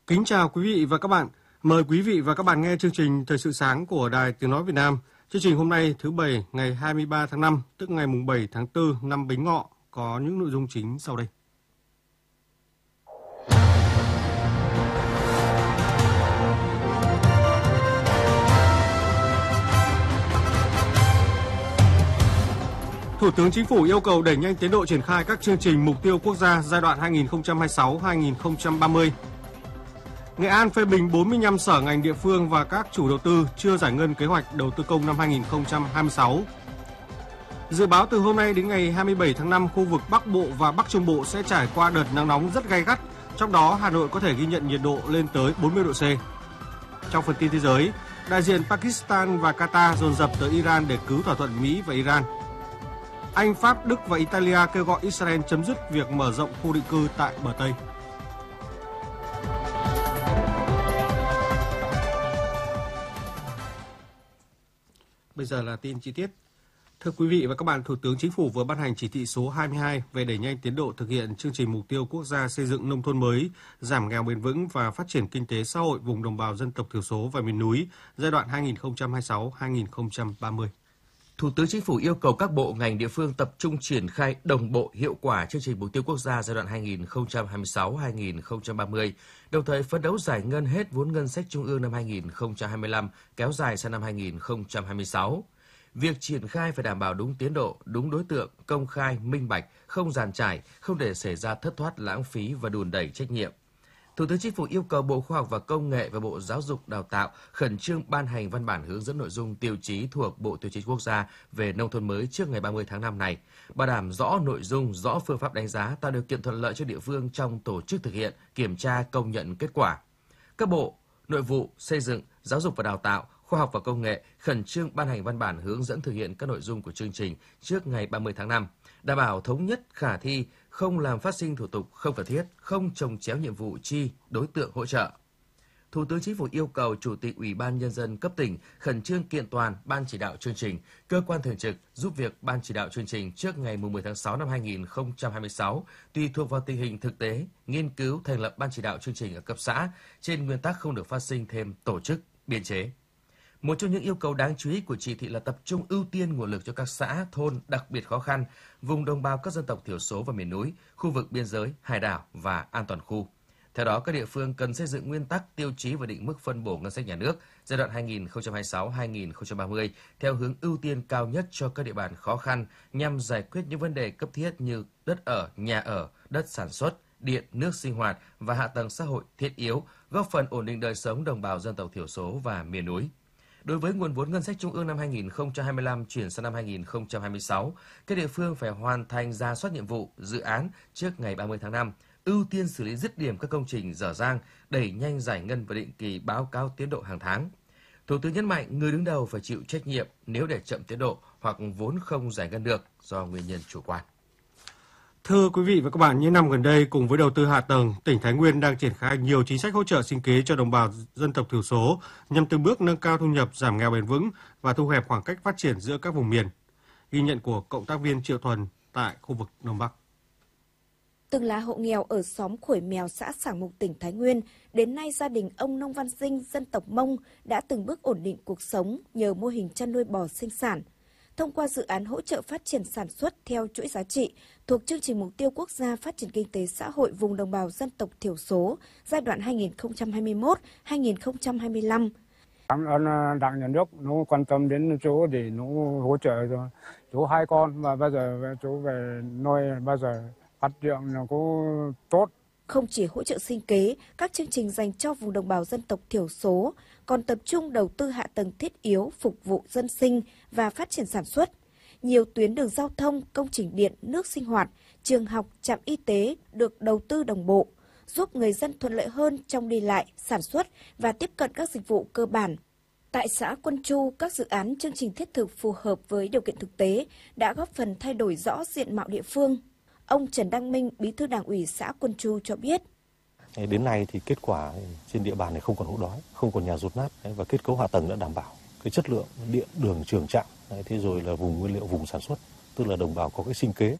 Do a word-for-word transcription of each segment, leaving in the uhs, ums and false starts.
Kính chào quý vị và các bạn. Mời quý vị và các bạn nghe chương trình Thời sự sáng của Đài Tiếng nói Việt Nam. Chương trình hôm nay thứ Bảy ngày hai mươi ba tháng năm, tức ngày mùng bảy tháng tư năm Bính Ngọ có những nội dung chính sau đây. Thủ tướng Chính phủ yêu cầu đẩy nhanh tiến độ triển khai các chương trình mục tiêu quốc gia giai đoạn hai nghìn không trăm hai mươi sáu đến hai nghìn không trăm ba mươi. Nghệ An phê bình bốn mươi lăm sở ngành địa phương và các chủ đầu tư chưa giải ngân kế hoạch đầu tư công năm hai nghìn không trăm hai mươi sáu. Dự báo từ hôm nay đến ngày hai mươi bảy tháng năm, khu vực Bắc Bộ và Bắc Trung Bộ sẽ trải qua đợt nắng nóng rất gay gắt, trong đó Hà Nội có thể ghi nhận nhiệt độ lên tới bốn mươi độ C. Trong phần tin thế giới, đại diện Pakistan và Qatar dồn dập tới Iran để cứu thỏa thuận Mỹ và Iran. Anh, Pháp, Đức và Italia kêu gọi Israel chấm dứt việc mở rộng khu định cư tại bờ Tây. Bây giờ là tin chi tiết. Thưa quý vị và các bạn, Thủ tướng Chính phủ vừa ban hành chỉ thị số hai mươi hai về đẩy nhanh tiến độ thực hiện chương trình mục tiêu quốc gia xây dựng nông thôn mới, giảm nghèo bền vững và phát triển kinh tế xã hội vùng đồng bào dân tộc thiểu số và miền núi giai đoạn hai nghìn không trăm hai mươi sáu đến hai nghìn không trăm ba mươi. Thủ tướng Chính phủ yêu cầu các bộ ngành địa phương tập trung triển khai đồng bộ hiệu quả chương trình mục tiêu quốc gia giai đoạn hai nghìn không trăm hai mươi sáu đến hai nghìn không trăm ba mươi, đồng thời phấn đấu giải ngân hết vốn ngân sách trung ương năm hai nghìn không trăm hai mươi lăm kéo dài sang năm hai nghìn không trăm hai mươi sáu. Việc triển khai phải đảm bảo đúng tiến độ, đúng đối tượng, công khai, minh bạch, không dàn trải, không để xảy ra thất thoát, lãng phí và đùn đẩy trách nhiệm. Thủ tướng Chính phủ yêu cầu Bộ Khoa học và Công nghệ và Bộ Giáo dục Đào tạo khẩn trương ban hành văn bản hướng dẫn nội dung tiêu chí thuộc Bộ Tiêu chí Quốc gia về nông thôn mới trước ngày ba mươi tháng năm này, bảo đảm rõ nội dung, rõ phương pháp đánh giá, tạo điều kiện thuận lợi cho địa phương trong tổ chức thực hiện, kiểm tra, công nhận kết quả. Các bộ Nội vụ, Xây dựng, Giáo dục và Đào tạo, Khoa học và Công nghệ khẩn trương ban hành văn bản hướng dẫn thực hiện các nội dung của chương trình trước ngày ba mươi tháng năm, đảm bảo thống nhất, khả thi, không làm phát sinh thủ tục không cần thiết, không chồng chéo nhiệm vụ chi, đối tượng hỗ trợ. Thủ tướng Chính phủ yêu cầu Chủ tịch Ủy ban Nhân dân cấp tỉnh khẩn trương kiện toàn Ban chỉ đạo chương trình, cơ quan thường trực giúp việc Ban chỉ đạo chương trình trước ngày mười tháng sáu năm hai nghìn không trăm hai mươi sáu, tùy thuộc vào tình hình thực tế, nghiên cứu thành lập Ban chỉ đạo chương trình ở cấp xã, trên nguyên tắc không được phát sinh thêm tổ chức, biên chế. Một trong những yêu cầu đáng chú ý của chỉ thị là tập trung ưu tiên nguồn lực cho các xã, thôn đặc biệt khó khăn, vùng đồng bào các dân tộc thiểu số và miền núi, khu vực biên giới, hải đảo và an toàn khu. Theo đó, các địa phương cần xây dựng nguyên tắc, tiêu chí và định mức phân bổ ngân sách nhà nước giai đoạn hai nghìn không trăm hai mươi sáu đến hai nghìn không trăm ba mươi theo hướng ưu tiên cao nhất cho các địa bàn khó khăn nhằm giải quyết những vấn đề cấp thiết như đất ở, nhà ở, đất sản xuất, điện, nước sinh hoạt và hạ tầng xã hội thiết yếu, góp phần ổn định đời sống đồng bào dân tộc thiểu số và miền núi. Đối với nguồn vốn ngân sách trung ương năm hai nghìn không trăm hai mươi lăm chuyển sang năm hai nghìn không trăm hai mươi sáu, các địa phương phải hoàn thành rà soát nhiệm vụ, dự án trước ngày ba mươi tháng năm, ưu tiên xử lý dứt điểm các công trình dở dang, đẩy nhanh giải ngân và định kỳ báo cáo tiến độ hàng tháng. Thủ tướng nhấn mạnh người đứng đầu phải chịu trách nhiệm nếu để chậm tiến độ hoặc vốn không giải ngân được do nguyên nhân chủ quan. Thưa quý vị và các bạn, những năm gần đây cùng với đầu tư hạ tầng, tỉnh Thái Nguyên đang triển khai nhiều chính sách hỗ trợ sinh kế cho đồng bào dân tộc thiểu số nhằm từng bước nâng cao thu nhập, giảm nghèo bền vững và thu hẹp khoảng cách phát triển giữa các vùng miền. Ghi nhận của cộng tác viên Triệu Thuần tại khu vực Đông Bắc. Từng là hộ nghèo ở xóm Khuổi Mèo, xã Sảng Mục, tỉnh Thái Nguyên, đến nay gia đình ông Nông Văn Dinh, dân tộc Mông đã từng bước ổn định cuộc sống nhờ mô hình chăn nuôi bò sinh sản. Thông qua dự án hỗ trợ phát triển sản xuất theo chuỗi giá trị thuộc chương trình mục tiêu quốc gia phát triển kinh tế xã hội vùng đồng bào dân tộc thiểu số giai đoạn hai nghìn không trăm hai mươi mốt đến hai nghìn không trăm hai mươi lăm. Cảm ơn Đảng, Nhà nước nó quan tâm đến chỗ để nó hỗ trợ cho chú hai con và bây giờ chú về nuôi bây giờ phát triển nó cũng tốt. Không chỉ hỗ trợ sinh kế, các chương trình dành cho vùng đồng bào dân tộc thiểu số còn tập trung đầu tư hạ tầng thiết yếu phục vụ dân sinh và phát triển sản xuất. Nhiều tuyến đường giao thông, công trình điện, nước sinh hoạt, trường học, trạm y tế được đầu tư đồng bộ, giúp người dân thuận lợi hơn trong đi lại, sản xuất và tiếp cận các dịch vụ cơ bản. Tại xã Quân Chu, các dự án chương trình thiết thực phù hợp với điều kiện thực tế đã góp phần thay đổi rõ diện mạo địa phương. Ông Trần Đăng Minh, Bí thư Đảng ủy xã Quân Chu cho biết. Đến nay thì kết quả trên địa bàn này không còn hộ đói, không còn nhà dột nát và kết cấu hạ tầng đã đảm bảo cái chất lượng điện, đường, trường, trạm, thế rồi là vùng nguyên liệu, vùng sản xuất, tức là đồng bào có cái sinh kế.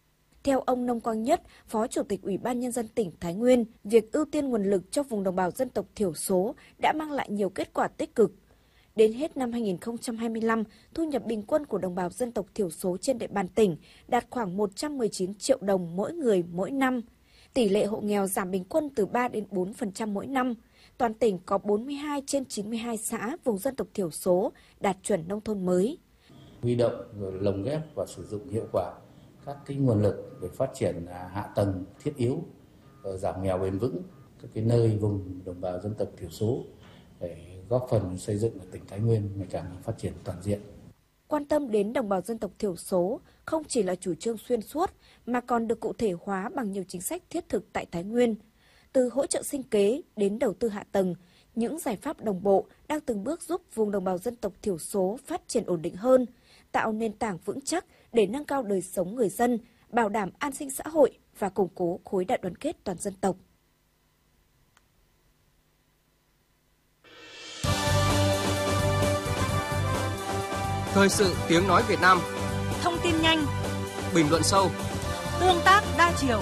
Theo ông Nông Quang Nhất, Phó Chủ tịch Ủy ban Nhân dân tỉnh Thái Nguyên, việc ưu tiên nguồn lực cho vùng đồng bào dân tộc thiểu số đã mang lại nhiều kết quả tích cực. Đến hết năm hai nghìn không trăm hai mươi lăm, thu nhập bình quân của đồng bào dân tộc thiểu số trên địa bàn tỉnh đạt khoảng một trăm mười chín triệu đồng mỗi người mỗi năm. Tỷ lệ hộ nghèo giảm bình quân từ ba đến bốn phần trăm mỗi năm. Toàn tỉnh có bốn mươi hai trên chín mươi hai xã vùng dân tộc thiểu số đạt chuẩn nông thôn mới. Huy động rồi lồng ghép và sử dụng hiệu quả các cái nguồn lực để phát triển hạ tầng thiết yếu, giảm nghèo bền vững các cái nơi vùng đồng bào dân tộc thiểu số để góp phần xây dựng tỉnh Thái Nguyên ngày càng phát triển toàn diện. Quan tâm đến đồng bào dân tộc thiểu số không chỉ là chủ trương xuyên suốt mà còn được cụ thể hóa bằng nhiều chính sách thiết thực tại Thái Nguyên. Từ hỗ trợ sinh kế đến đầu tư hạ tầng, những giải pháp đồng bộ đang từng bước giúp vùng đồng bào dân tộc thiểu số phát triển ổn định hơn, tạo nền tảng vững chắc để nâng cao đời sống người dân, bảo đảm an sinh xã hội và củng cố khối đại đoàn kết toàn dân tộc. Thời sự tiếng nói Việt Nam. Thông tin nhanh, bình luận sâu, tương tác đa chiều.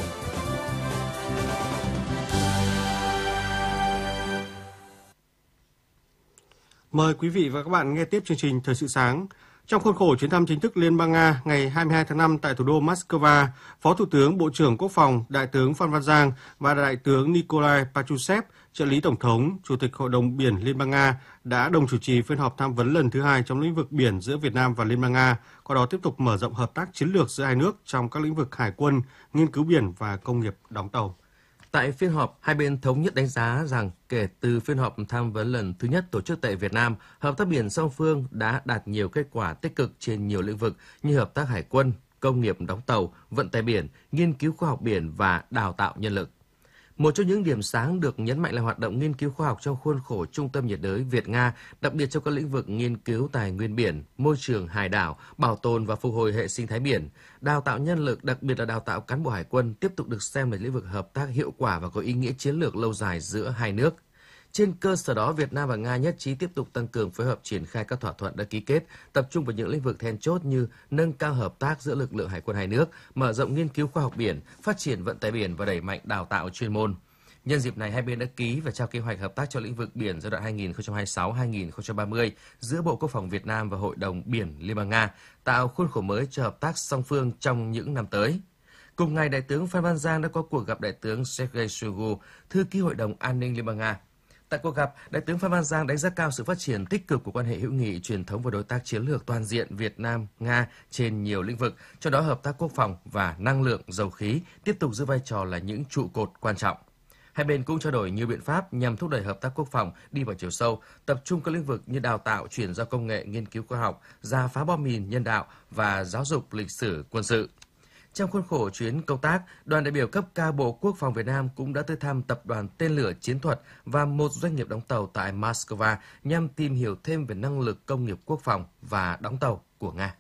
Mời quý vị và các bạn nghe tiếp chương trình Thời sự sáng. Trong khuôn khổ chuyến thăm chính thức Liên bang Nga ngày hai mươi hai tháng năm tại thủ đô Moscow, Phó Thủ tướng Bộ trưởng Quốc phòng Đại tướng Phan Văn Giang và Đại tướng Nikolai Patrushev, trợ lý Tổng thống, Chủ tịch Hội đồng Biển Liên bang Nga đã đồng chủ trì phiên họp tham vấn lần thứ hai trong lĩnh vực biển giữa Việt Nam và Liên bang Nga, qua đó tiếp tục mở rộng hợp tác chiến lược giữa hai nước trong các lĩnh vực hải quân, nghiên cứu biển và công nghiệp đóng tàu. Tại phiên họp, hai bên thống nhất đánh giá rằng kể từ phiên họp tham vấn lần thứ nhất tổ chức tại Việt Nam, hợp tác biển song phương đã đạt nhiều kết quả tích cực trên nhiều lĩnh vực như hợp tác hải quân, công nghiệp đóng tàu, vận tải biển, nghiên cứu khoa học biển và đào tạo nhân lực. Một trong những điểm sáng được nhấn mạnh là hoạt động nghiên cứu khoa học trong khuôn khổ Trung tâm nhiệt đới Việt-Nga, đặc biệt trong các lĩnh vực nghiên cứu tài nguyên biển, môi trường hải đảo, bảo tồn và phục hồi hệ sinh thái biển. Đào tạo nhân lực, đặc biệt là đào tạo cán bộ hải quân, tiếp tục được xem là lĩnh vực hợp tác hiệu quả và có ý nghĩa chiến lược lâu dài giữa hai nước. Trên cơ sở đó, Việt Nam và Nga nhất trí tiếp tục tăng cường phối hợp triển khai các thỏa thuận đã ký kết, tập trung vào những lĩnh vực then chốt như nâng cao hợp tác giữa lực lượng hải quân hai nước, mở rộng nghiên cứu khoa học biển, phát triển vận tải biển và đẩy mạnh đào tạo chuyên môn. Nhân dịp này, hai bên đã ký và trao kế hoạch hợp tác cho lĩnh vực biển giai đoạn hai nghìn không trăm hai mươi sáu đến hai nghìn không trăm ba mươi giữa Bộ Quốc phòng Việt Nam và Hội đồng Biển Liên bang Nga, tạo khuôn khổ mới cho hợp tác song phương trong những năm tới. Cùng ngày, Đại tướng Phan Văn Giang đã có cuộc gặp Đại tướng Sergei Shoigu, Thư ký Hội đồng An ninh Liên bang Nga. Tại cuộc gặp, Đại tướng Phan Văn Giang đánh giá cao sự phát triển tích cực của quan hệ hữu nghị truyền thống và đối tác chiến lược toàn diện Việt Nam-Nga trên nhiều lĩnh vực, trong đó hợp tác quốc phòng và năng lượng dầu khí tiếp tục giữ vai trò là những trụ cột quan trọng. Hai bên cũng trao đổi nhiều biện pháp nhằm thúc đẩy hợp tác quốc phòng đi vào chiều sâu, tập trung các lĩnh vực như đào tạo, chuyển giao công nghệ, nghiên cứu khoa học, rà phá bom mìn nhân đạo và giáo dục lịch sử quân sự. Trong khuôn khổ chuyến công tác, đoàn đại biểu cấp cao Bộ Quốc phòng Việt Nam cũng đã tới thăm tập đoàn tên lửa chiến thuật và một doanh nghiệp đóng tàu tại Moscow nhằm tìm hiểu thêm về năng lực công nghiệp quốc phòng và đóng tàu của Nga.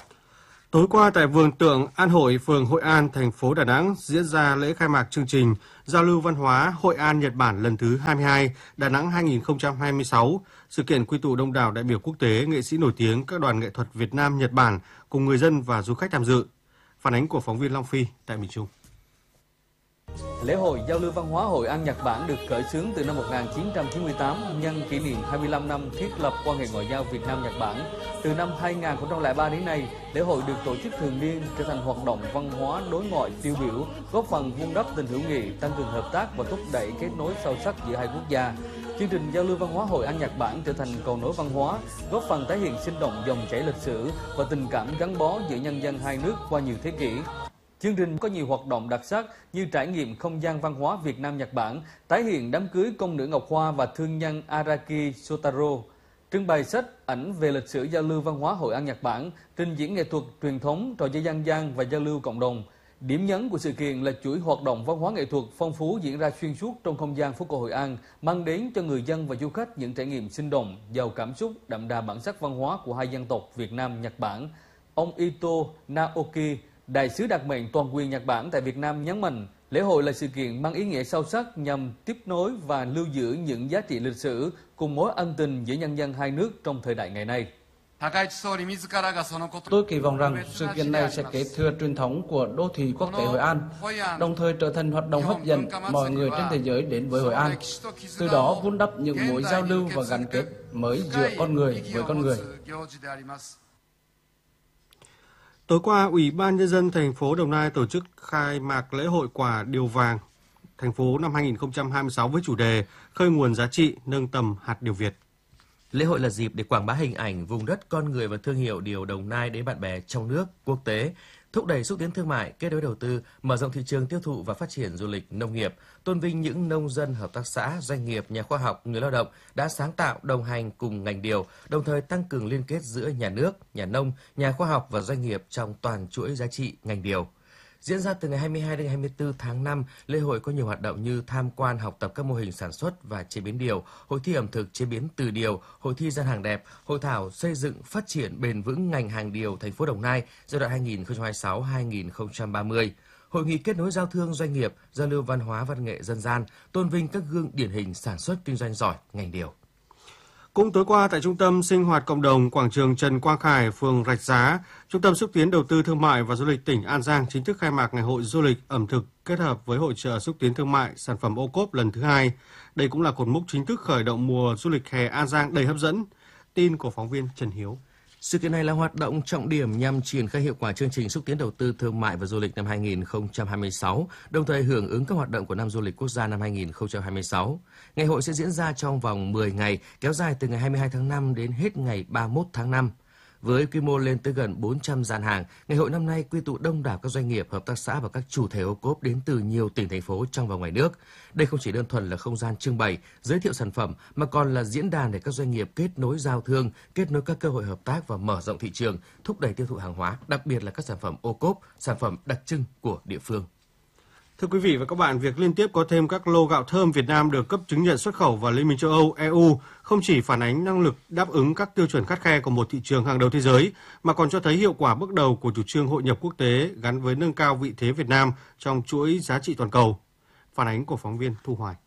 Tối qua tại vườn tượng An Hội, phường Hội An, thành phố Đà Nẵng diễn ra lễ khai mạc chương trình Giao lưu văn hóa Hội An Nhật Bản lần thứ hai mươi hai, Đà Nẵng hai nghìn không trăm hai mươi sáu. Sự kiện quy tụ đông đảo đại biểu quốc tế, nghệ sĩ nổi tiếng, các đoàn nghệ thuật Việt Nam, Nhật Bản cùng người dân và du khách tham dự. Phản ánh của phóng viên Long Phi tại miền Trung. Lễ hội giao lưu văn hóa Hội An Nhật Bản được khởi xướng từ năm một nghìn chín trăm chín mươi tám nhân kỷ niệm hai mươi lăm năm thiết lập quan hệ ngoại giao Việt Nam Nhật Bản. Từ năm hai nghìn không trăm lẻ ba đến nay, lễ hội được tổ chức thường niên trở thành hoạt động văn hóa đối ngoại tiêu biểu, góp phần vun đắp tình hữu nghị, tăng cường hợp tác và thúc đẩy kết nối sâu sắc giữa hai quốc gia. Chương trình giao lưu văn hóa Hội An Nhật Bản trở thành cầu nối văn hóa, góp phần tái hiện sinh động dòng chảy lịch sử và tình cảm gắn bó giữa nhân dân hai nước qua nhiều thế kỷ. Chương trình có nhiều hoạt động đặc sắc như trải nghiệm không gian văn hóa Việt Nam-Nhật Bản, tái hiện đám cưới công nữ Ngọc Hoa và thương nhân Araki Shotaro, trưng bày sách ảnh về lịch sử giao lưu văn hóa Hội An Nhật Bản, trình diễn nghệ thuật truyền thống, trò chơi dân gian và giao lưu cộng đồng. Điểm nhấn của sự kiện là chuỗi hoạt động văn hóa nghệ thuật phong phú diễn ra xuyên suốt trong không gian phố cổ Hội An, mang đến cho người dân và du khách những trải nghiệm sinh động, giàu cảm xúc, đậm đà bản sắc văn hóa của hai dân tộc Việt Nam-Nhật Bản. Ông Ito Naoki, Đại sứ đặc mệnh toàn quyền Nhật Bản tại Việt Nam nhấn mạnh, lễ hội là sự kiện mang ý nghĩa sâu sắc nhằm tiếp nối và lưu giữ những giá trị lịch sử cùng mối ân tình giữa nhân dân hai nước trong thời đại ngày nay. Tôi kỳ vọng rằng sự kiện này sẽ kế thừa truyền thống của đô thị quốc tế Hội An, đồng thời trở thành hoạt động hấp dẫn mọi người trên thế giới đến với Hội An. Từ đó vun đắp những mối giao lưu và gắn kết mới giữa con người với con người. Tối qua, Ủy ban Nhân dân thành phố Đồng Nai tổ chức khai mạc lễ hội quả điều vàng thành phố năm hai không hai sáu với chủ đề Khơi nguồn giá trị, nâng tầm hạt điều Việt. Lễ hội là dịp để quảng bá hình ảnh vùng đất, con người và thương hiệu điều Đồng Nai đến bạn bè trong nước, quốc tế, thúc đẩy xúc tiến thương mại, kết nối đầu tư, mở rộng thị trường tiêu thụ và phát triển du lịch, nông nghiệp, tôn vinh những nông dân, hợp tác xã, doanh nghiệp, nhà khoa học, người lao động đã sáng tạo đồng hành cùng ngành điều, đồng thời tăng cường liên kết giữa nhà nước, nhà nông, nhà khoa học và doanh nghiệp trong toàn chuỗi giá trị ngành điều. Diễn ra từ ngày hai mươi hai đến hai mươi tư tháng năm, lễ hội có nhiều hoạt động như tham quan học tập các mô hình sản xuất và chế biến điều, hội thi ẩm thực chế biến từ điều, hội thi gian hàng đẹp, hội thảo xây dựng phát triển bền vững ngành hàng điều thành phố Đồng Nai giai đoạn hai nghìn không trăm hai mươi sáu đến hai nghìn không trăm ba mươi. Hội nghị kết nối giao thương doanh nghiệp, giao lưu văn hóa văn nghệ dân gian, tôn vinh các gương điển hình sản xuất kinh doanh giỏi ngành điều. Cũng tối qua tại Trung tâm Sinh hoạt Cộng đồng Quảng trường Trần Quang Khải, phường Rạch Giá, Trung tâm Xúc tiến Đầu tư Thương mại và Du lịch tỉnh An Giang chính thức khai mạc Ngày hội Du lịch ẩm thực kết hợp với Hội chợ xúc tiến thương mại sản phẩm ô cốp lần thứ hai. Đây cũng là cột mốc chính thức khởi động mùa du lịch hè An Giang đầy hấp dẫn. Tin của phóng viên Trần Hiếu. Sự kiện này là hoạt động trọng điểm nhằm triển khai hiệu quả chương trình xúc tiến đầu tư thương mại và du lịch năm hai nghìn không trăm hai mươi sáu, đồng thời hưởng ứng các hoạt động của năm du lịch quốc gia năm hai nghìn không trăm hai mươi sáu. Ngày hội sẽ diễn ra trong vòng mười ngày, kéo dài từ ngày hai mươi hai tháng năm đến hết ngày ba mươi mốt tháng năm. Với quy mô lên tới gần bốn trăm gian hàng, ngày hội năm nay quy tụ đông đảo các doanh nghiệp, hợp tác xã và các chủ thể ô cốp đến từ nhiều tỉnh, thành phố trong và ngoài nước. Đây không chỉ đơn thuần là không gian trưng bày, giới thiệu sản phẩm, mà còn là diễn đàn để các doanh nghiệp kết nối giao thương, kết nối các cơ hội hợp tác và mở rộng thị trường, thúc đẩy tiêu thụ hàng hóa, đặc biệt là các sản phẩm ô cốp, sản phẩm đặc trưng của địa phương. Thưa quý vị và các bạn, việc liên tiếp có thêm các lô gạo thơm Việt Nam được cấp chứng nhận xuất khẩu vào Liên minh châu Âu E U không chỉ phản ánh năng lực đáp ứng các tiêu chuẩn khắt khe của một thị trường hàng đầu thế giới, mà còn cho thấy hiệu quả bước đầu của chủ trương hội nhập quốc tế gắn với nâng cao vị thế Việt Nam trong chuỗi giá trị toàn cầu. Phản ánh của phóng viên Thu Hoài.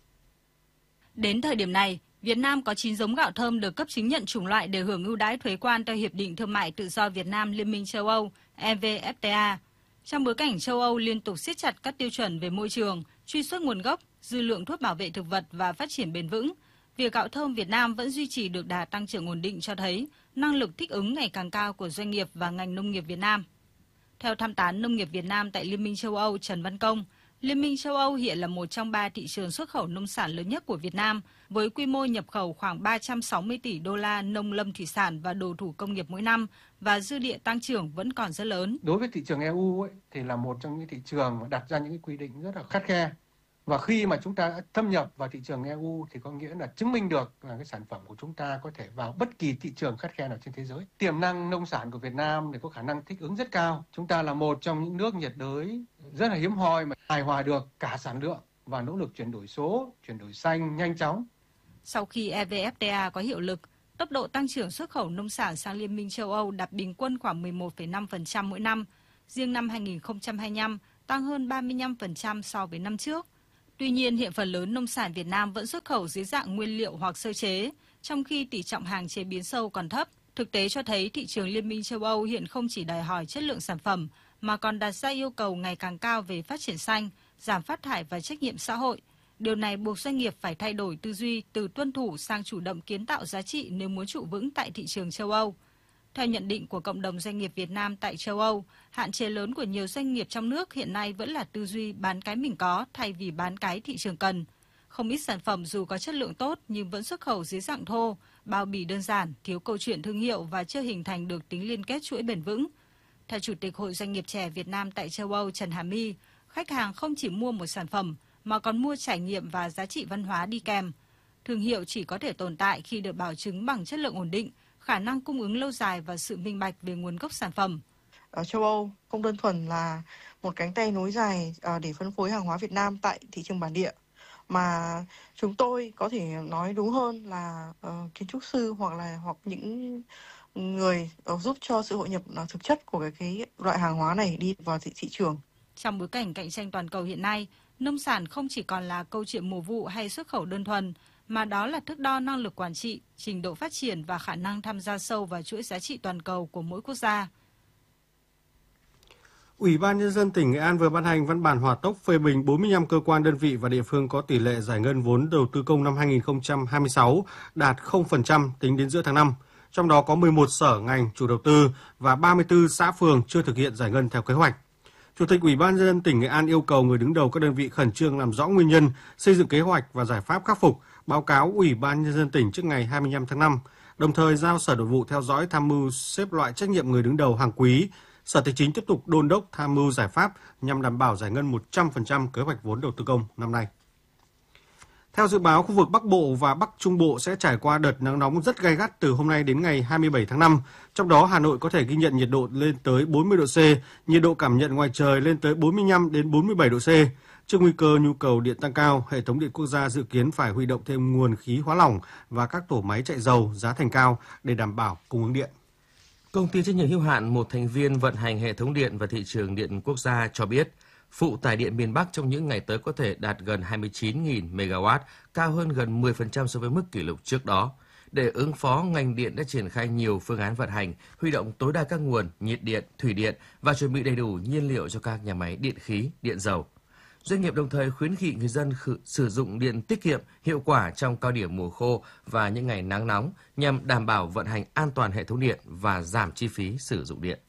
Đến thời điểm này, Việt Nam có chín giống gạo thơm được cấp chứng nhận chủng loại để hưởng ưu đãi thuế quan theo Hiệp định Thương mại Tự do Việt Nam Liên minh châu Âu E V F T A. Trong bối cảnh châu Âu liên tục siết chặt các tiêu chuẩn về môi trường, truy xuất nguồn gốc, dư lượng thuốc bảo vệ thực vật và phát triển bền vững, việc gạo thơm Việt Nam vẫn duy trì được đà tăng trưởng ổn định cho thấy năng lực thích ứng ngày càng cao của doanh nghiệp và ngành nông nghiệp Việt Nam. Theo tham tán nông nghiệp Việt Nam tại Liên minh châu Âu Trần Văn Công, Liên minh châu Âu hiện là một trong ba thị trường xuất khẩu nông sản lớn nhất của Việt Nam, với quy mô nhập khẩu khoảng ba trăm sáu mươi tỷ đô la nông lâm thủy sản và đồ thủ công nghiệp mỗi năm, và dư địa tăng trưởng vẫn còn rất lớn. Đối với thị trường E U ấy, thì là một trong những thị trường mà đặt ra những cái quy định rất là khắt khe. Và khi mà chúng ta đã thâm nhập vào thị trường E U thì có nghĩa là chứng minh được là cái sản phẩm của chúng ta có thể vào bất kỳ thị trường khắt khe nào trên thế giới. Tiềm năng nông sản của Việt Nam thì có khả năng thích ứng rất cao. Chúng ta là một trong những nước nhiệt đới rất là hiếm hoi mà hài hòa được cả sản lượng và nỗ lực chuyển đổi số, chuyển đổi xanh nhanh chóng. Sau khi E V F T A có hiệu lực, tốc độ tăng trưởng xuất khẩu nông sản sang Liên minh châu Âu đạt bình quân khoảng mười một phẩy năm phần trăm mỗi năm. Riêng năm hai nghìn không trăm hai mươi lăm tăng hơn ba mươi lăm phần trăm so với năm trước. Tuy nhiên, hiện phần lớn nông sản Việt Nam vẫn xuất khẩu dưới dạng nguyên liệu hoặc sơ chế, trong khi tỷ trọng hàng chế biến sâu còn thấp. Thực tế cho thấy thị trường Liên minh châu Âu hiện không chỉ đòi hỏi chất lượng sản phẩm, mà còn đặt ra yêu cầu ngày càng cao về phát triển xanh, giảm phát thải và trách nhiệm xã hội. Điều này buộc doanh nghiệp phải thay đổi tư duy từ tuân thủ sang chủ động kiến tạo giá trị nếu muốn trụ vững tại thị trường châu Âu. Theo nhận định của cộng đồng doanh nghiệp Việt Nam tại châu Âu, hạn chế lớn của nhiều doanh nghiệp trong nước hiện nay vẫn là tư duy bán cái mình có thay vì bán cái thị trường cần. Không ít sản phẩm dù có chất lượng tốt nhưng vẫn xuất khẩu dưới dạng thô, bao bì đơn giản, thiếu câu chuyện thương hiệu và chưa hình thành được tính liên kết chuỗi bền vững. Theo Chủ tịch Hội Doanh nghiệp trẻ Việt Nam tại châu Âu Trần Hà My, khách hàng không chỉ mua một sản phẩm mà còn mua trải nghiệm và giá trị văn hóa đi kèm. Thương hiệu chỉ có thể tồn tại khi được bảo chứng bằng chất lượng ổn định, khả năng cung ứng lâu dài và sự minh bạch về nguồn gốc sản phẩm. Ở châu Âu không đơn thuần là một cánh tay nối dài để phân phối hàng hóa Việt Nam tại thị trường bản địa, mà chúng tôi có thể nói đúng hơn là uh, kiến trúc sư hoặc là hoặc những người uh, giúp cho sự hội nhập uh, thực chất của cái, cái loại hàng hóa này đi vào thị, thị trường. Trong bối cảnh cạnh tranh toàn cầu hiện nay, nông sản không chỉ còn là câu chuyện mùa vụ hay xuất khẩu đơn thuần, mà đó là thước đo năng lực quản trị, trình độ phát triển và khả năng tham gia sâu vào chuỗi giá trị toàn cầu của mỗi quốc gia. Ủy ban Nhân dân tỉnh Nghệ An vừa ban hành văn bản hỏa tốc phê bình bốn mươi lăm cơ quan đơn vị và địa phương có tỷ lệ giải ngân vốn đầu tư công năm hai nghìn không trăm hai mươi sáu đạt không phần trăm tính đến giữa tháng năm. Trong đó có mười một sở ngành chủ đầu tư và ba mươi tư xã phường chưa thực hiện giải ngân theo kế hoạch. Chủ tịch Ủy ban Nhân dân tỉnh Nghệ An yêu cầu người đứng đầu các đơn vị khẩn trương làm rõ nguyên nhân, xây dựng kế hoạch và giải pháp khắc phục, báo cáo Ủy ban Nhân dân tỉnh trước ngày hai mươi lăm tháng năm, đồng thời giao Sở Nội vụ theo dõi tham mưu xếp loại trách nhiệm người đứng đầu hàng quý. Sở Tài chính tiếp tục đôn đốc tham mưu giải pháp nhằm đảm bảo giải ngân một trăm phần trăm kế hoạch vốn đầu tư công năm nay. Theo dự báo, khu vực Bắc Bộ và Bắc Trung Bộ sẽ trải qua đợt nắng nóng rất gay gắt từ hôm nay đến ngày hai mươi bảy tháng năm. Trong đó, Hà Nội có thể ghi nhận nhiệt độ lên tới bốn mươi độ C, nhiệt độ cảm nhận ngoài trời lên tới bốn mươi lăm đến bốn mươi bảy độ C. Trước nguy cơ nhu cầu điện tăng cao, hệ thống điện quốc gia dự kiến phải huy động thêm nguồn khí hóa lỏng và các tổ máy chạy dầu giá thành cao để đảm bảo cung ứng điện. Công ty trách nhiệm hữu hạn một thành viên vận hành hệ thống điện và thị trường điện quốc gia cho biết, phụ tải điện miền Bắc trong những ngày tới có thể đạt gần hai mươi chín nghìn mê ga oát, cao hơn gần mười phần trăm so với mức kỷ lục trước đó. Để ứng phó, ngành điện đã triển khai nhiều phương án vận hành, huy động tối đa các nguồn nhiệt điện, thủy điện và chuẩn bị đầy đủ nhiên liệu cho các nhà máy điện khí, điện dầu. Doanh nghiệp đồng thời khuyến nghị người dân khử, sử dụng điện tiết kiệm, hiệu quả trong cao điểm mùa khô và những ngày nắng nóng nhằm đảm bảo vận hành an toàn hệ thống điện và giảm chi phí sử dụng điện.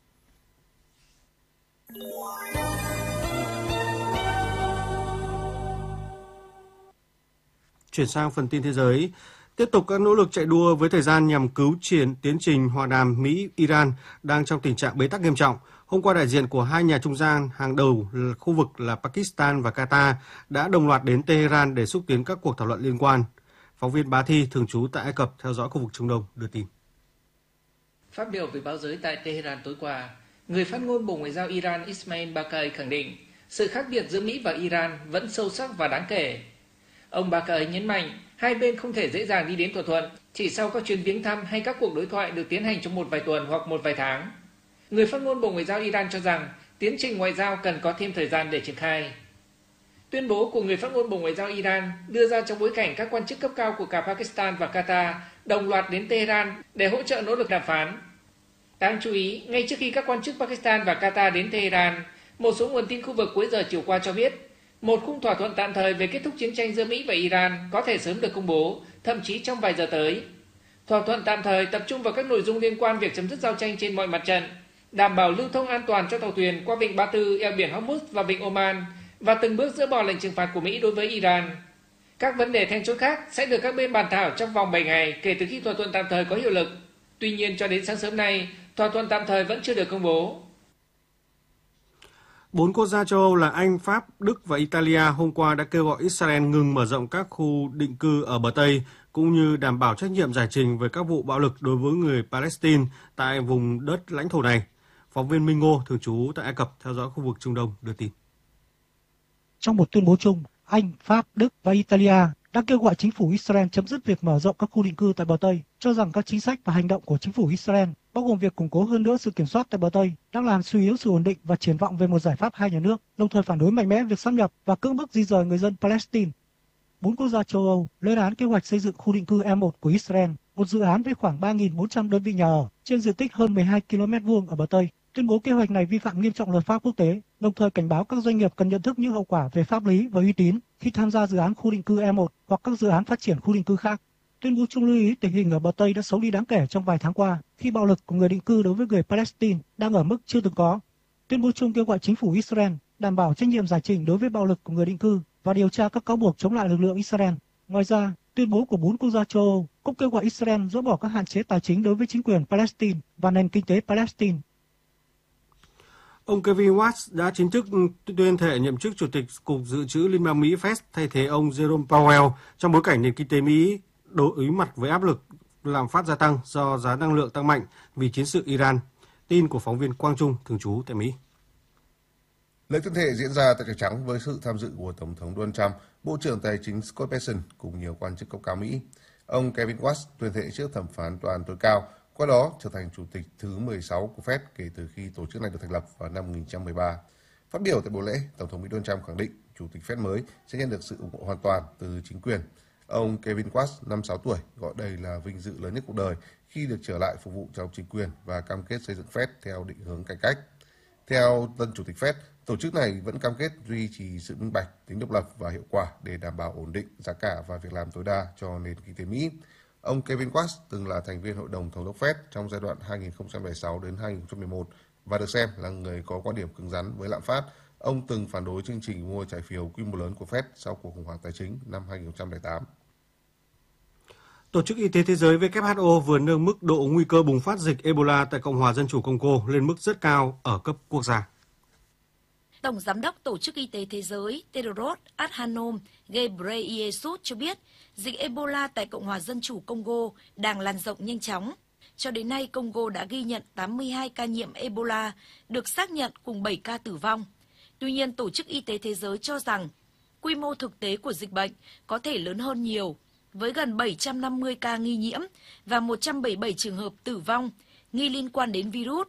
Chuyển sang phần tin thế giới. Tiếp tục các nỗ lực chạy đua với thời gian nhằm cứu triển tiến trình hòa đàm Mỹ-Iran đang trong tình trạng bế tắc nghiêm trọng. Hôm qua, đại diện của hai nhà trung gian hàng đầu khu vực là Pakistan và Qatar đã đồng loạt đến Tehran để xúc tiến các cuộc thảo luận liên quan. Phóng viên Bá Thi, thường trú tại Ai Cập, theo dõi khu vực Trung Đông, đưa tin. Phát biểu với báo giới tại Tehran tối qua, người phát ngôn Bộ Ngoại giao Iran Ismail Baqai khẳng định sự khác biệt giữa Mỹ và Iran vẫn sâu sắc và đáng kể. Ông Baqai nhấn mạnh hai bên không thể dễ dàng đi đến thỏa thuận chỉ sau các chuyến viếng thăm hay các cuộc đối thoại được tiến hành trong một vài tuần hoặc một vài tháng. Người phát ngôn Bộ Ngoại giao Iran cho rằng tiến trình ngoại giao cần có thêm thời gian để triển khai. Tuyên bố của người phát ngôn Bộ Ngoại giao Iran đưa ra trong bối cảnh các quan chức cấp cao của cả Pakistan và Qatar đồng loạt đến Tehran để hỗ trợ nỗ lực đàm phán. Đáng chú ý, ngay trước khi các quan chức Pakistan và Qatar đến Tehran, một số nguồn tin khu vực cuối giờ chiều qua cho biết một khung thỏa thuận tạm thời về kết thúc chiến tranh giữa Mỹ và Iran có thể sớm được công bố, thậm chí trong vài giờ tới. Thỏa thuận tạm thời tập trung vào các nội dung liên quan việc chấm dứt giao tranh trên mọi mặt trận, đảm bảo lưu thông an toàn cho tàu thuyền qua vịnh Ba Tư, eo biển Hormuz và vịnh Oman và từng bước dỡ bỏ lệnh trừng phạt của Mỹ đối với Iran. Các vấn đề then chốt khác sẽ được các bên bàn thảo trong vòng bảy ngày kể từ khi thỏa thuận tạm thời có hiệu lực. Tuy nhiên, cho đến sáng sớm nay, thỏa thuận tạm thời vẫn chưa được công bố. Bốn quốc gia châu Âu là Anh, Pháp, Đức và Italia hôm qua đã kêu gọi Israel ngừng mở rộng các khu định cư ở bờ Tây, cũng như đảm bảo trách nhiệm giải trình về các vụ bạo lực đối với người Palestine tại vùng đất lãnh thổ này. Phóng viên Minh Ngô, thường trú tại Ai Cập, theo dõi khu vực Trung Đông, đưa tin. Trong một tuyên bố chung, Anh, Pháp, Đức và Italia đã kêu gọi chính phủ Israel chấm dứt việc mở rộng các khu định cư tại bờ Tây, cho rằng các chính sách và hành động của chính phủ Israel, bao gồm việc củng cố hơn nữa sự kiểm soát tại bờ Tây, đang làm suy yếu sự ổn định và triển vọng về một giải pháp hai nhà nước, đồng thời phản đối mạnh mẽ việc sáp nhập và cưỡng bức di dời người dân Palestine. Bốn quốc gia châu Âu lên án kế hoạch xây dựng khu định cư E một của Israel, một dự án với khoảng ba nghìn bốn trăm đơn vị nhà ở trên diện tích hơn mười hai ki lô mét vuông ở bờ Tây. Tuyên bố kế hoạch này vi phạm nghiêm trọng luật pháp quốc tế, đồng thời cảnh báo các doanh nghiệp cần nhận thức những hậu quả về pháp lý và uy tín khi tham gia dự án khu định cư E một hoặc các dự án phát triển khu định cư khác. Tuyên bố chung lưu ý tình hình ở bờ Tây đã xấu đi đáng kể trong vài tháng qua khi bạo lực của người định cư đối với người Palestine đang ở mức chưa từng có. Tuyên bố chung kêu gọi chính phủ Israel đảm bảo trách nhiệm giải trình đối với bạo lực của người định cư và điều tra các cáo buộc chống lại lực lượng Israel. Ngoài ra, tuyên bố của bốn quốc gia châu Âu cũng kêu gọi Israel dỡ bỏ các hạn chế tài chính đối với chính quyền Palestine và nền kinh tế Palestine. Ông Kevin Watts đã chính thức tuyên thệ nhậm chức Chủ tịch Cục Dự trữ Liên bang Mỹ Fed thay thế ông Jerome Powell trong bối cảnh nền kinh tế Mỹ đối mặt với áp lực lạm phát gia tăng do giá năng lượng tăng mạnh vì chiến sự Iran. Tin của phóng viên Quang Trung, thường trú tại Mỹ. Lễ tuyên thệ diễn ra tại Nhà Trắng với sự tham dự của Tổng thống Donald Trump, Bộ trưởng Tài chính Scott Bessent cùng nhiều quan chức cấp cao Mỹ. Ông Kevin Watts tuyên thệ trước thẩm phán tòa án tối cao, qua đó trở thành chủ tịch thứ mười sáu của Fed kể từ khi tổ chức này được thành lập vào năm một nghìn chín trăm mười ba. Phát biểu tại buổi lễ, Tổng thống Mỹ Donald Trump khẳng định chủ tịch Fed mới sẽ nhận được sự ủng hộ hoàn toàn từ chính quyền. Ông Kevin Watts, năm mươi sáu tuổi, gọi đây là vinh dự lớn nhất cuộc đời khi được trở lại phục vụ trong chính quyền và cam kết xây dựng Fed theo định hướng cải cách. Theo tân chủ tịch Fed, tổ chức này vẫn cam kết duy trì sự minh bạch, tính độc lập và hiệu quả để đảm bảo ổn định giá cả và việc làm tối đa cho nền kinh tế Mỹ. Ông Kevin Watts từng là thành viên hội đồng thống đốc Fed trong giai đoạn hai nghìn không trăm lẻ sáu đến hai nghìn không trăm mười một và được xem là người có quan điểm cứng rắn với lạm phát. Ông từng phản đối chương trình mua trái phiếu quy mô lớn của Fed sau cuộc khủng hoảng tài chính năm hai nghìn không trăm lẻ tám. Tổ chức Y tế Thế giới W H O vừa nâng mức độ nguy cơ bùng phát dịch Ebola tại Cộng hòa Dân chủ Congo lên mức rất cao ở cấp quốc gia. Tổng Giám đốc Tổ chức Y tế Thế giới Tedros Adhanom Ghebreyesus cho biết dịch Ebola tại Cộng hòa Dân chủ Congo đang lan rộng nhanh chóng. Cho đến nay, Congo đã ghi nhận tám mươi hai ca nhiễm Ebola, được xác nhận cùng bảy ca tử vong. Tuy nhiên, Tổ chức Y tế Thế giới cho rằng quy mô thực tế của dịch bệnh có thể lớn hơn nhiều, với gần bảy trăm năm mươi ca nghi nhiễm và một trăm bảy mươi bảy trường hợp tử vong nghi liên quan đến virus.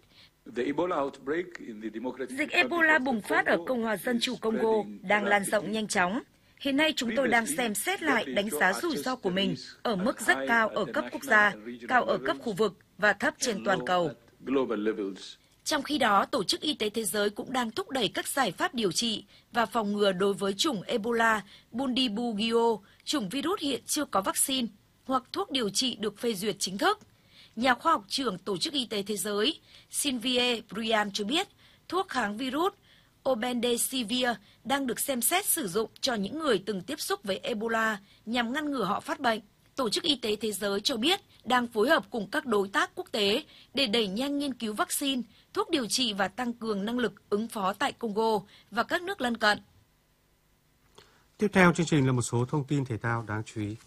Dịch Ebola bùng phát ở Cộng hòa Dân chủ Congo đang lan rộng nhanh chóng. Hiện nay chúng tôi đang xem xét lại đánh giá rủi ro của mình ở mức rất cao ở cấp quốc gia, cao ở cấp khu vực và thấp trên toàn cầu. Trong khi đó, Tổ chức Y tế Thế giới cũng đang thúc đẩy các giải pháp điều trị và phòng ngừa đối với chủng Ebola Bundibugyo, chủng virus hiện chưa có vaccine hoặc thuốc điều trị được phê duyệt chính thức. Nhà khoa học trưởng Tổ chức Y tế Thế giới Sylvie Briand cho biết thuốc kháng virus Obendesivir đang được xem xét sử dụng cho những người từng tiếp xúc với Ebola nhằm ngăn ngừa họ phát bệnh. Tổ chức Y tế Thế giới cho biết đang phối hợp cùng các đối tác quốc tế để đẩy nhanh nghiên cứu vaccine, thuốc điều trị và tăng cường năng lực ứng phó tại Congo và các nước lân cận. Tiếp theo chương trình là một số thông tin thể thao đáng chú ý.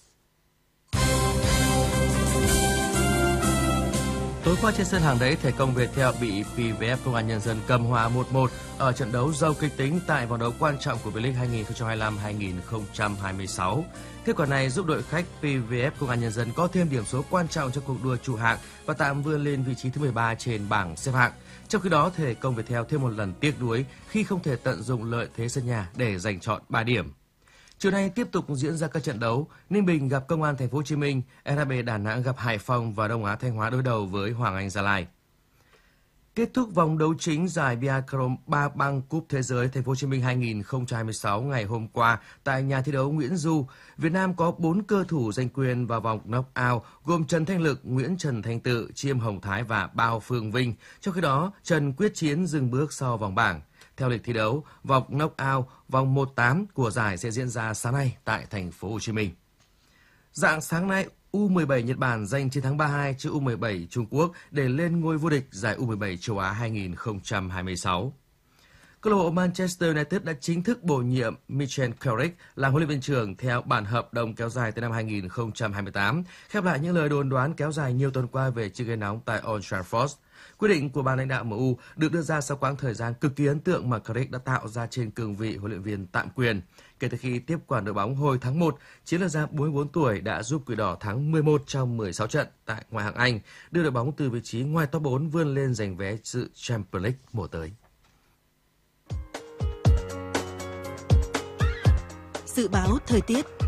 Tối qua trên sân hàng đẫy, thể công Viettel bị pê vê ép Công an Nhân dân cầm hòa một một ở trận đấu giàu kịch tính tại vòng đấu quan trọng của V-League hai nghìn không trăm hai mươi lăm hai nghìn không trăm hai mươi sáu. Kết quả này giúp đội khách pê vê ép Công an Nhân dân có thêm điểm số quan trọng trong cuộc đua chủ hạng và tạm vươn lên vị trí thứ mười ba trên bảng xếp hạng. Trong khi đó, thể công Viettel thêm một lần tiếc nuối khi không thể tận dụng lợi thế sân nhà để giành trọn ba điểm. Chiều nay tiếp tục diễn ra các trận đấu. Ninh Bình gặp Công an Thành phố Hồ Chí Minh, ét hát bê Đà Nẵng gặp Hải Phòng và Đông Á Thanh Hóa đối đầu với Hoàng Anh Gia Lai. Kết thúc vòng đấu chính giải Biathlon ba băng Cúp Thế giới Thành phố Hồ Chí Minh hai nghìn không trăm hai mươi sáu ngày hôm qua tại nhà thi đấu Nguyễn Du, Việt Nam có bốn cơ thủ giành quyền vào vòng knock-out gồm Trần Thanh Lực, Nguyễn Trần Thanh Tự, Chiêm Hồng Thái và Bao Phương Vinh. Trong khi đó, Trần Quyết Chiến dừng bước sau vòng bảng. Theo lịch thi đấu, vòng knock-out vòng một tám của giải sẽ diễn ra sáng nay tại Thành phố Hồ Chí Minh. Rạng sáng nay, U mười bảy Nhật Bản giành chiến thắng ba hai trước U mười bảy Trung Quốc để lên ngôi vô địch giải U mười bảy châu Á hai nghìn không trăm hai mươi sáu. Câu lạc bộ Manchester United đã chính thức bổ nhiệm Michael Carrick làm huấn luyện viên trưởng theo bản hợp đồng kéo dài tới năm hai nghìn không trăm hai mươi tám, khép lại những lời đồn đoán kéo dài nhiều tuần qua về chiếc ghế nóng tại Old Trafford. Quyết định của ban lãnh đạo em u được đưa ra sau quãng thời gian cực kỳ ấn tượng mà Carrick đã tạo ra trên cương vị huấn luyện viên tạm quyền. Kể từ khi tiếp quản đội bóng hồi tháng một, chiến lược gia bốn mươi bốn tuổi đã giúp Quỷ Đỏ thắng mười một trong mười sáu trận tại ngoại hạng Anh, đưa đội bóng từ vị trí ngoài top bốn vươn lên giành vé dự Champions League mùa tới. Dự báo thời tiết.